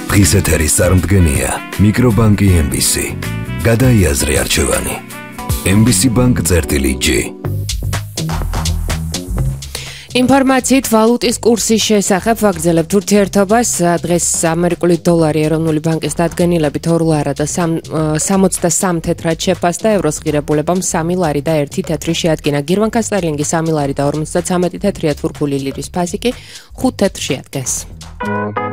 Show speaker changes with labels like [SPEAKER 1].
[SPEAKER 1] დღის ეთერის წარმდგენია მიკრობანკი MBC. გადაიაზრე არჩევანი. MBC bank-G.
[SPEAKER 2] ინფორმაციით ვალუტის კურსის შესახებ ვაგრძელებთ ურთიერთობას. დღეს ამერიკული დოლარი ეროვნული ბანკის დადგენილებით 2 ლარა და 63 თეთრად შეფასდა, ევროს ღირებულებამ 3 ლარი და 1 თეთრი შეადგინა. გირვანქა სტერლინგი 3 ლარი და 53 თეთრია, თურქული ლირის ფასი კი 5 თეთრ შეადგენს.